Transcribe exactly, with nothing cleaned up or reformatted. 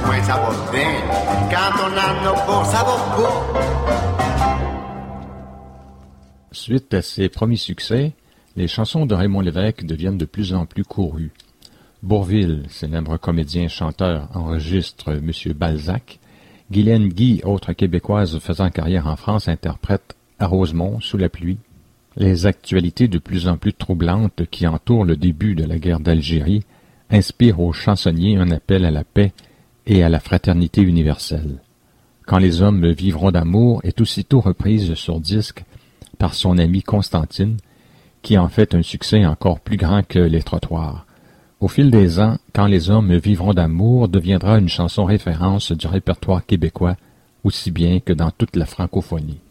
coin, ça va bien. Quand on en a pas, ça va pas. Suite à ses premiers succès, les chansons de Raymond Lévesque deviennent de plus en plus courues. Bourvil, célèbre comédien chanteur, enregistre Monsieur Balzac. Guylaine Guy, autre québécoise faisant carrière en France, interprète À Rosemont, Sous la pluie. Les actualités de plus en plus troublantes qui entourent le début de la guerre d'Algérie inspirent aux chansonniers un appel à la paix et à la fraternité universelle. Quand les hommes vivront d'amour est aussitôt reprise sur disque par son amie Constantine, qui en fait un succès encore plus grand que Les Trottoirs. Au fil des ans, Quand les hommes vivront d'amour deviendra une chanson référence du répertoire québécois, aussi bien que dans toute la francophonie.